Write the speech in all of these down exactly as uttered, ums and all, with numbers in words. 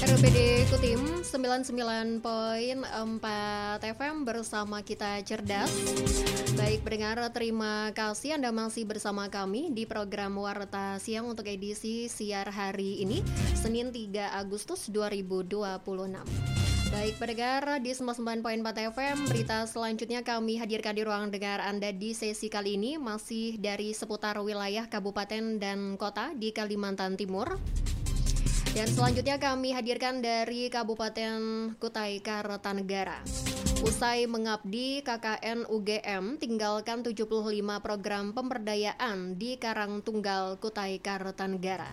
R B D Kutim sembilan puluh sembilan koma empat F M bersama kita cerdas. Baik pendengar, terima kasih Anda masih bersama kami di program Warta Siang untuk edisi siar hari ini, Senin tiga Agustus dua ribu dua puluh enam. Baik pendengar, di sembilan puluh sembilan koma empat F M, berita selanjutnya kami hadirkan di ruang dengar Anda di sesi kali ini masih dari seputar wilayah kabupaten dan kota di Kalimantan Timur. Dan selanjutnya kami hadirkan dari Kabupaten Kutai Kartanegara. Usai mengabdi K K N U G M tinggalkan tujuh puluh lima program pemberdayaan di Karangtunggal Kutai Kartanegara.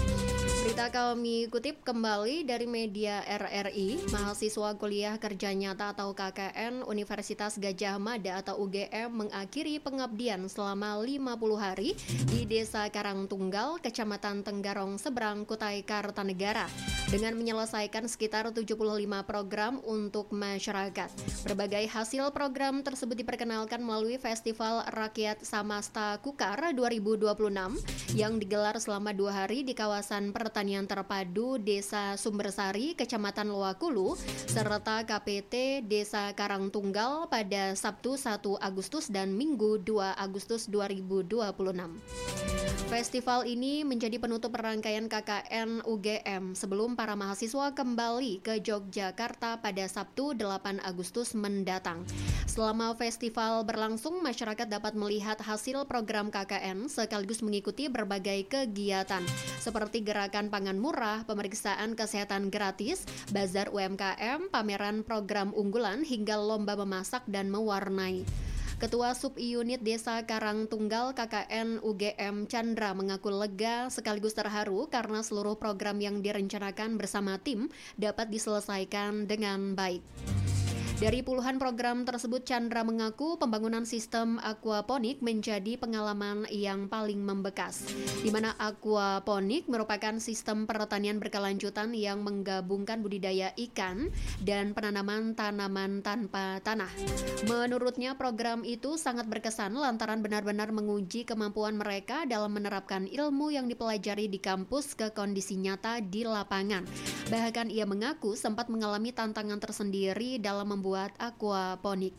Berita kami kutip kembali dari media R R I. Mahasiswa kuliah kerja nyata atau K K N Universitas Gadjah Mada atau U G M mengakhiri pengabdian selama lima puluh hari di Desa Karangtunggal, Kecamatan Tenggarong Seberang, Kutai Kartanegara dengan menyelesaikan sekitar tujuh puluh lima program untuk masyarakat. Berbagai hasil program tersebut diperkenalkan melalui Festival Rakyat Samasta Kukar dua ribu dua puluh enam yang digelar selama dua hari di kawasan Pertanian Terpadu Desa Sumbersari, Kecamatan Loakulu, serta K P T Desa Karangtunggal pada Sabtu satu Agustus dan Minggu dua Agustus dua ribu dua puluh enam. Festival ini menjadi penutup rangkaian K K N U G M sebelum para mahasiswa kembali ke Yogyakarta pada Sabtu delapan Agustus mendatang. Selama festival berlangsung, masyarakat dapat melihat hasil program K K N sekaligus mengikuti berbagai kegiatan seperti gerakan pangan murah, pemeriksaan kesehatan gratis, bazar U M K M, pameran program unggulan, hingga lomba memasak dan mewarnai. Ketua Subunit Desa Karangtunggal K K N U G M Chandra mengaku lega sekaligus terharu karena seluruh program yang direncanakan bersama tim dapat diselesaikan dengan baik. Dari puluhan program tersebut, Chandra mengaku pembangunan sistem aquaponik menjadi pengalaman yang paling membekas, di mana aquaponik merupakan sistem pertanian berkelanjutan yang menggabungkan budidaya ikan dan penanaman tanaman tanpa tanah. Menurutnya, program itu sangat berkesan lantaran benar-benar menguji kemampuan mereka dalam menerapkan ilmu yang dipelajari di kampus ke kondisi nyata di lapangan. Bahkan ia mengaku sempat mengalami tantangan tersendiri dalam membuat buat aquaponik.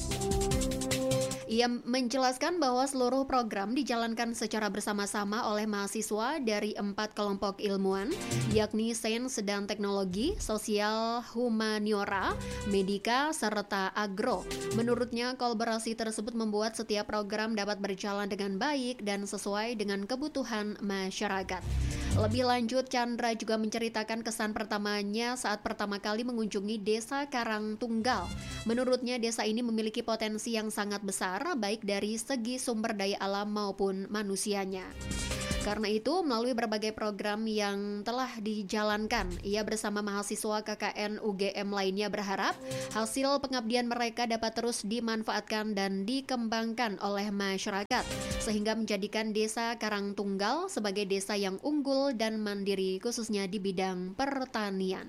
Ia menjelaskan bahwa seluruh program dijalankan secara bersama-sama oleh mahasiswa dari empat kelompok ilmuwan, yakni Sains dan Teknologi, Sosial, Humaniora, Medika, serta Agro. Menurutnya, kolaborasi tersebut membuat setiap program dapat berjalan dengan baik dan sesuai dengan kebutuhan masyarakat. Lebih lanjut, Chandra juga menceritakan kesan pertamanya saat pertama kali mengunjungi Desa Karangtunggal. Menurutnya, desa ini memiliki potensi yang sangat besar, baik dari segi sumber daya alam maupun manusianya. Karena itu, melalui berbagai program yang telah dijalankan, ia bersama mahasiswa K K N U G M lainnya berharap hasil pengabdian mereka dapat terus dimanfaatkan dan dikembangkan oleh masyarakat, sehingga menjadikan Desa Karangtunggal sebagai desa yang unggul dan mandiri khususnya di bidang pertanian.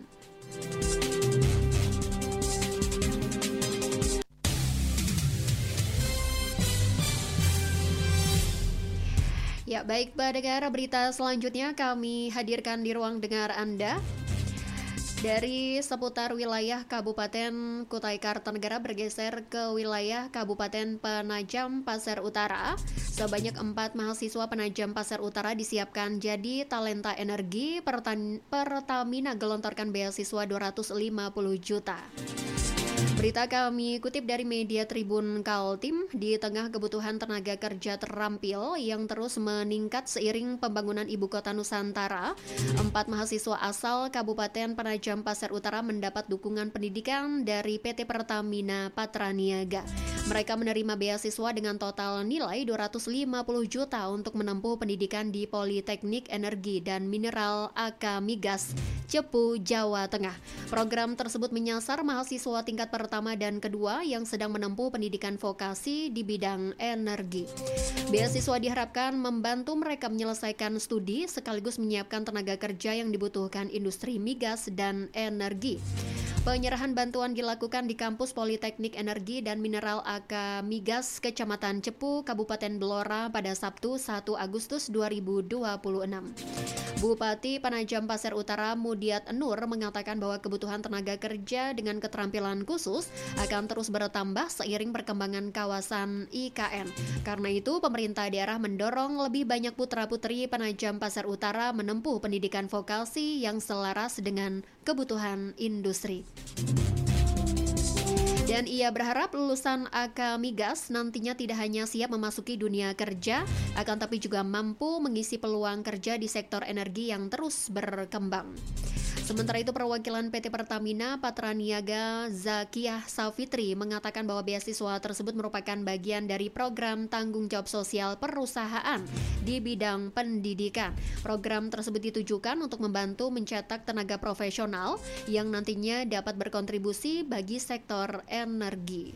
Ya, baik pendengar, berita selanjutnya kami hadirkan di ruang dengar Anda. Dari seputar wilayah Kabupaten Kutai Kartanegara bergeser ke wilayah Kabupaten Penajam Pasir Utara. Sebanyak empat mahasiswa Penajam Pasir Utara disiapkan jadi talenta energi. Pertamina gelontorkan beasiswa dua ratus lima puluh juta. Berita kami kutip dari media Tribun Kaltim. Di tengah kebutuhan tenaga kerja terampil yang terus meningkat seiring pembangunan ibu kota Nusantara, empat mahasiswa asal Kabupaten Penajam Pasir Utara mendapat dukungan pendidikan dari P T Pertamina Patraniaga. Mereka menerima beasiswa dengan total nilai dua ratus lima puluh juta untuk menempuh pendidikan di Politeknik Energi dan Mineral A K Migas, Cepu, Jawa Tengah. Program tersebut menyasar mahasiswa tingkat pertama dan kedua yang sedang menempuh pendidikan vokasi di bidang energi. Beasiswa diharapkan membantu mereka menyelesaikan studi sekaligus menyiapkan tenaga kerja yang dibutuhkan industri migas dan energi. Penyerahan bantuan dilakukan di kampus Politeknik Energi dan Mineral A K Migas, Kecamatan Cepu, Kabupaten Blora pada Sabtu satu Agustus dua ribu dua puluh enam. Bupati Penajam Pasir Utara Mudiat Nur mengatakan bahwa kebutuhan tenaga kerja dengan keterampilan khusus akan terus bertambah seiring perkembangan kawasan I K N. Karena itu, pemerintah daerah mendorong lebih banyak putra-putri Penajam Pasir Utara menempuh pendidikan vokasi yang selaras dengan kebutuhan industri. Dan ia berharap lulusan A K Migas nantinya tidak hanya siap memasuki dunia kerja, akan tapi juga mampu mengisi peluang kerja di sektor energi yang terus berkembang. Sementara itu, perwakilan P T Pertamina Patraniaga Zakiyah Safitri mengatakan bahwa beasiswa tersebut merupakan bagian dari program tanggung jawab sosial perusahaan di bidang pendidikan. Program tersebut ditujukan untuk membantu mencetak tenaga profesional yang nantinya dapat berkontribusi bagi sektor energi.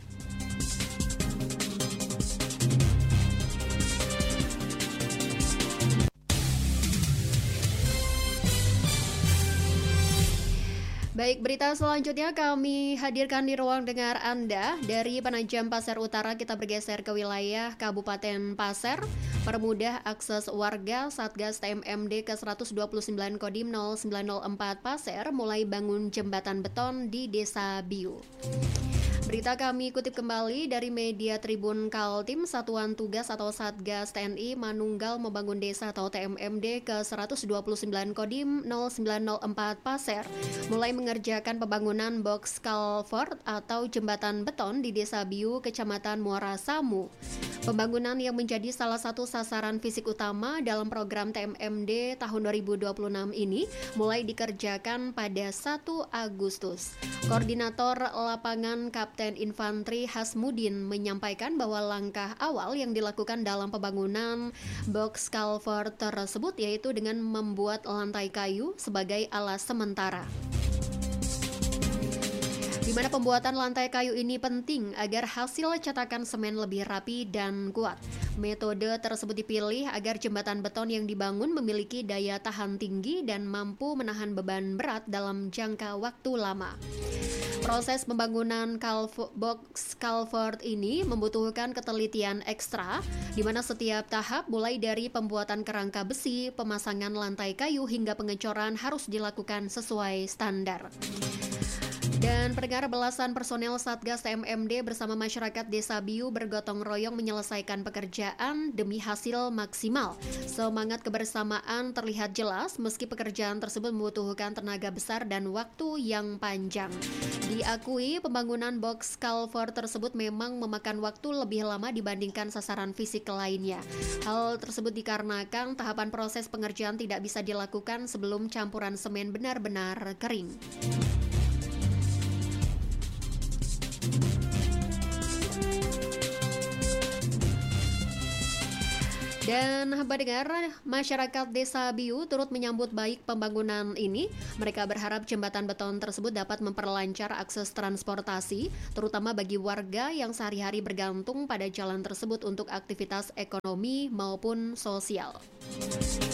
Baik, berita selanjutnya kami hadirkan di ruang dengar Anda. Dari Penajam Pasir Utara kita bergeser ke wilayah Kabupaten Pasir. Permudah akses warga, Satgas T M M D ke seratus dua puluh sembilan Kodim nol sembilan nol empat Pasir mulai bangun jembatan beton di Desa Biu. Berita kami kutip kembali dari media Tribun Kaltim. Satuan Tugas atau Satgas T N I Manunggal Membangun Desa atau T M M D ke seratus dua puluh sembilan Kodim nol sembilan nol empat Pasir mulai mengerjakan pembangunan box culvert atau jembatan beton di Desa Biu, Kecamatan Muara Samu. Pembangunan yang menjadi salah satu sasaran fisik utama dalam program T M M D tahun dua ribu dua puluh enam ini mulai dikerjakan pada satu Agustus. Koordinator lapangan Kapten Infantri Hasmudin menyampaikan bahwa langkah awal yang dilakukan dalam pembangunan box culvert tersebut yaitu dengan membuat lantai kayu sebagai alas sementara. Di mana pembuatan lantai kayu ini penting agar hasil cetakan semen lebih rapi dan kuat. Metode tersebut dipilih agar jembatan beton yang dibangun memiliki daya tahan tinggi dan mampu menahan beban berat dalam jangka waktu lama. Proses pembangunan calv- box culvert ini membutuhkan ketelitian ekstra, di mana setiap tahap mulai dari pembuatan kerangka besi, pemasangan lantai kayu hingga pengecoran harus dilakukan sesuai standar. Dan pendengar, belasan personel Satgas T M M D bersama masyarakat Desa Biu bergotong royong menyelesaikan pekerjaan demi hasil maksimal. Semangat kebersamaan terlihat jelas meski pekerjaan tersebut membutuhkan tenaga besar dan waktu yang panjang. Diakui pembangunan box culvert tersebut memang memakan waktu lebih lama dibandingkan sasaran fisik lainnya. Hal tersebut dikarenakan tahapan proses pengerjaan tidak bisa dilakukan sebelum campuran semen benar-benar kering. Dan pendengar, masyarakat Desa Biu turut menyambut baik pembangunan ini. Mereka berharap jembatan beton tersebut dapat memperlancar akses transportasi, terutama bagi warga yang sehari-hari bergantung pada jalan tersebut untuk aktivitas ekonomi maupun sosial.